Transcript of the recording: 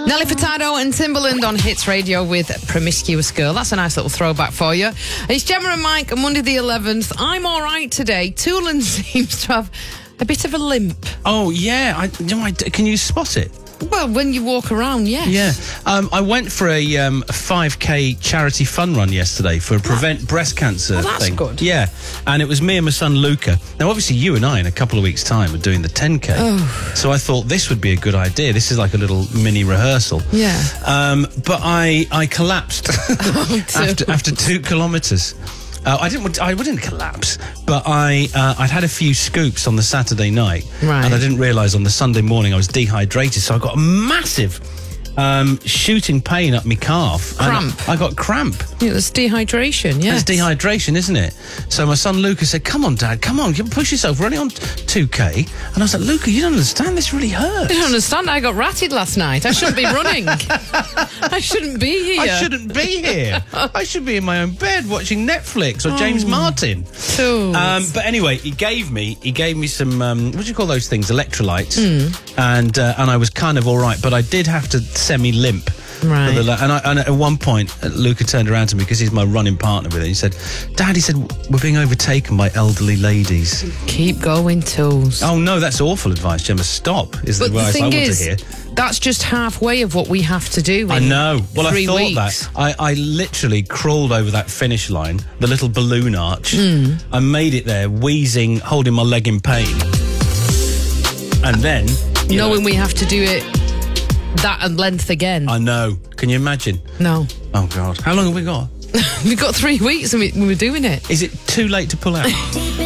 Nelly Furtado and Timbaland on Hits Radio with Promiscuous Girl. That's a nice little throwback for you. It's Gemma and Mike on Monday the 11th. I'm all right today. Toolan seems to have a bit of a limp. Oh, yeah. Can you spot it? Well, when you walk around, yes. Yeah. I went for a 5K charity fun run yesterday for a Prevent Breast Cancer Well, that's thing. good. Yeah. And it was me and my son Luca. Now, obviously, you and I, in a couple of weeks' time, are doing the 10K. Oh. So I thought this would be a good idea. This is like a little mini rehearsal. Yeah. But I collapsed after 2 kilometres. I wouldn't collapse, but I'd had a few scoops on the Saturday night, right. and I didn't realise on the Sunday morning I was dehydrated, so I got a massive shooting pain up my calf. Cramp. I got cramp. Yeah, that's dehydration, yes. That's dehydration, isn't it? So my son Luca said, come on, Dad, come on, push yourself, we're only on 2K. And I was like, Luca, you don't understand, this really hurts. I don't understand. I got ratted last night. I shouldn't be running. I shouldn't be here. I shouldn't be here. I should be in my own bed watching Netflix or James Martin. But anyway, he gave me some what do you call those things? Electrolytes. And I was kind of all right, but I did have to semi-limp. Right. And at one point, Luca turned around to me because he's my running partner with it. He said, Dad, we're being overtaken by elderly ladies. Keep going, Tools. Oh, no, that's awful advice, Gemma. Stop, is the advice I want to hear. That's just halfway of what we have to do in I know. Well, 3 I thought weeks. that. I literally crawled over that finish line, the little balloon arch. I made it there, wheezing, holding my leg in pain. And then... knowing we have to do it that at length again. I know. Can you imagine? No. Oh, God. How long have we got? We've got 3 weeks and we were doing it. Is it too late to pull out?